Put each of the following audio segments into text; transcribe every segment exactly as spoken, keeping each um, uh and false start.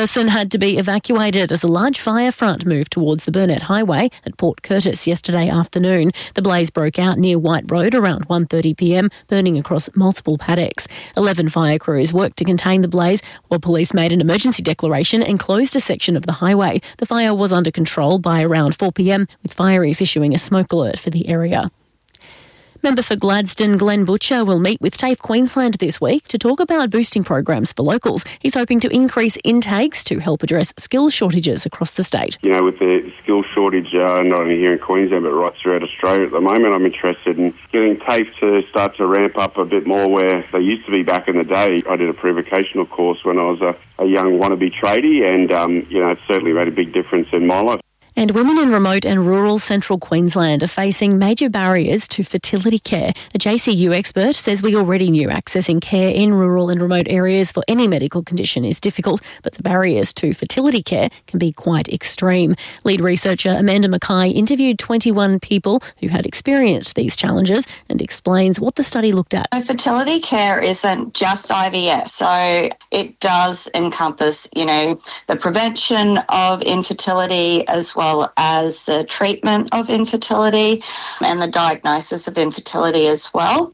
person had to be evacuated as a large fire front moved towards the Burnett Highway at Port Curtis yesterday afternoon. The blaze broke out near White Road around one thirty p m, burning across multiple paddocks. Eleven fire crews worked to contain the blaze while police made an emergency declaration and closed a section of the highway. The fire was under control by around four p m, with fireys issuing a smoke alert for the area. Member for Gladstone, Glenn Butcher, will meet with TAFE Queensland this week to talk about boosting programs for locals. He's hoping to increase intakes to help address skills shortages across the state. You know, with the skills shortage, uh, not only here in Queensland but right throughout Australia at the moment, I'm interested in getting TAFE to start to ramp up a bit more where they used to be back in the day. I did a pre-vocational course when I was a, a young wannabe tradie and, um, you know, it certainly made a big difference in my life. And women in remote and rural central Queensland are facing major barriers to fertility care. A J C U expert says we already knew accessing care in rural and remote areas for any medical condition is difficult, but the barriers to fertility care can be quite extreme. Lead researcher Amanda Mackay interviewed twenty-one people who had experienced these challenges and explains what the study looked at. So fertility care isn't just I V F, so it does encompass, you know, the prevention of infertility as well well as the treatment of infertility and the diagnosis of infertility as well.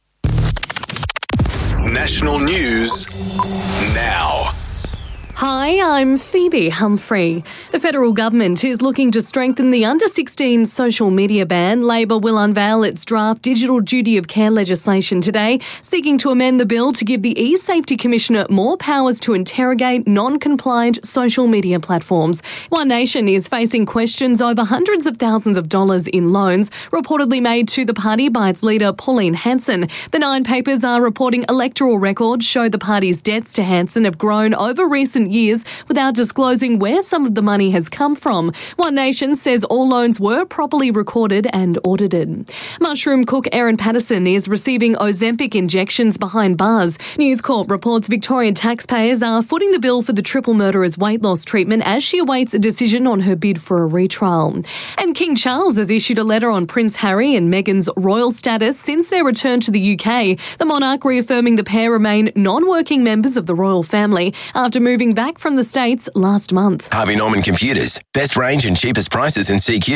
National News now. Hi, I'm Phoebe Humphrey. The federal government is looking to strengthen the under sixteen social media ban. Labor will unveil its draft digital duty of care legislation today, seeking to amend the bill to give the E-Safety Commissioner more powers to interrogate non-compliant social media platforms. One Nation is facing questions over hundreds of thousands of dollars in loans reportedly made to the party by its leader Pauline Hanson. The Nine papers are reporting electoral records show the party's debts to Hanson have grown over recent years without disclosing where some of the money has come from. One Nation says all loans were properly recorded and audited. Mushroom cook Erin Patterson is receiving Ozempic injections behind bars. News Corp reports Victorian taxpayers are footing the bill for the triple murderer's weight loss treatment as she awaits a decision on her bid for a retrial. And King Charles has issued a letter on Prince Harry and Meghan's royal status since their return to the U K. The monarch reaffirming the pair remain non-working members of the royal family after moving back from the States last month. Harvey Norman Computers. Best range and cheapest prices in C Q.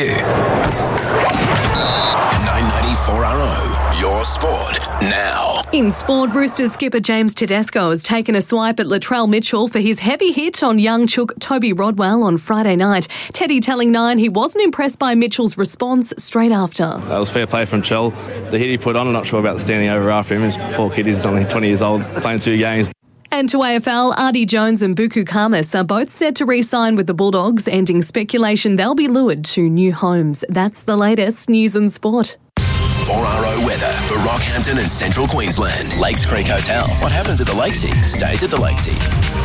nine ninety-four R O. Your sport now. In sport, Roosters skipper James Tedesco has taken a swipe at Latrell Mitchell for his heavy hit on young chook Toby Rodwell on Friday night. Teddy telling Nine he wasn't impressed by Mitchell's response straight after. That was fair play from Chell. The hit he put on, I'm not sure about the standing over after him. His poor kid is only twenty years old, playing two games. And to A F L, Artie Jones and Buku Kamis are both set to re-sign with the Bulldogs, ending speculation they'll be lured to new homes. That's the latest news and sport. four R O weather for Rockhampton and Central Queensland. Lakes Creek Hotel. What happens at the Lakesea stays at the Lakesea.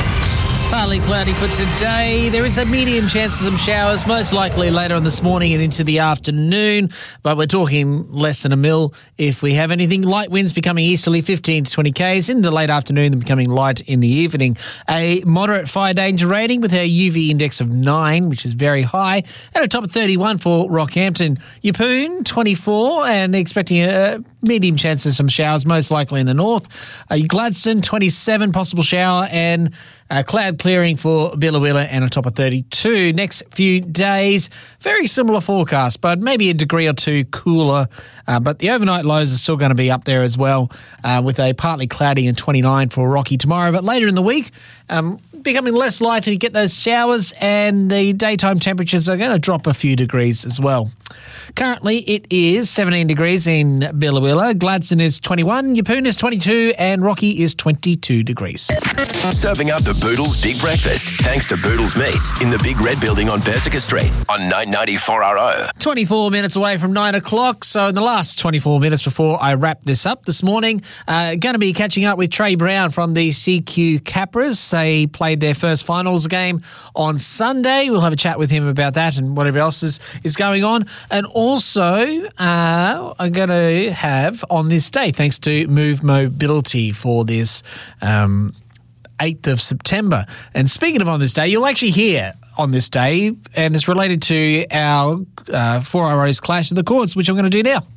Partly cloudy for today. There is a medium chance of some showers, most likely later on this morning and into the afternoon, but we're talking less than a mil if we have anything. Light winds becoming easterly, fifteen to twenty k's. In the late afternoon, they're becoming light in the evening. A moderate fire danger rating with a U V index of nine, which is very high, and a top of thirty-one for Rockhampton. Yeppoon, twenty-four, and expecting a medium chance of some showers, most likely in the north. Uh, Gladstone, twenty-seven, possible shower, and Uh, cloud clearing for Billawilla and a top of thirty-two. Next few days, very similar forecast, but maybe a degree or two cooler. Uh, but the overnight lows are still going to be up there as well, uh, with a partly cloudy and twenty-nine for Rocky tomorrow. But later in the week, um, becoming less likely to get those showers, and the daytime temperatures are going to drop a few degrees as well. Currently, it is seventeen degrees in Billawilla. Gladstone is twenty-one, Yeppoon is twenty-two, and Rocky is twenty-two degrees. Serving up the Boodles Big Breakfast, thanks to Boodles Meats in the Big Red Building on Persica Street on nine ninety-four R O. twenty-four minutes away from nine o'clock, so in the last twenty-four minutes before I wrap this up this morning, uh, going to be catching up with Trey Brown from the C Q Capras. They played their first finals game on Sunday. We'll have a chat with him about that and whatever else is, is going on. And also, uh, I'm going to have on this day, thanks to Move Mobility for this um eighth of September. And speaking of on this day, you'll actually hear on this day, and it's related to our uh, four R O's Clash of the Chords, which I'm going to do now.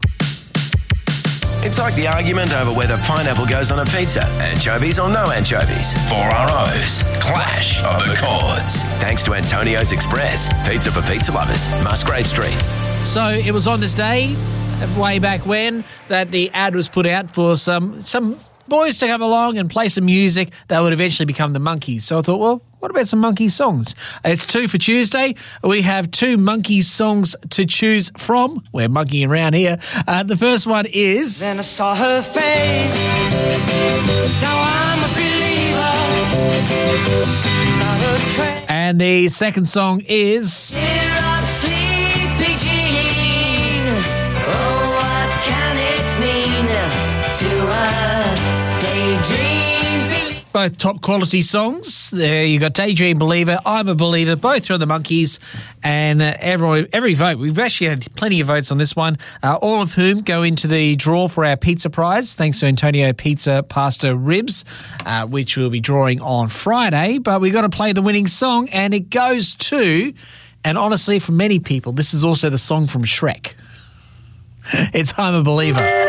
It's like the argument over whether pineapple goes on a pizza, anchovies or no anchovies. four R O's Clash of the Chords. Thanks to Antonio's Express, pizza for pizza lovers, Musgrave Street. So it was on this day, way back when, that the ad was put out for some some boys to come along and play some music that would eventually become the Monkees. So I thought, well, what about some Monkees songs? It's two for Tuesday. We have two Monkees songs to choose from. We're monkeying around here. Uh, the first one is... Then I saw her face. Now I'm a believer. Not a tra- And the second song is... Tear up sleepy Jean. Oh, what can it mean to a daydream believer? Both top quality songs. There you got Daydream Believer, I'm a Believer, both from the Monkees, and uh, every, every vote. We've actually had plenty of votes on this one, uh, all of whom go into the draw for our pizza prize, thanks to Antonio Pizza Pasta Ribs, uh, which we'll be drawing on Friday. But we've got to play the winning song, and it goes to, and honestly, for many people, this is also the song from Shrek. It's I'm a Believer.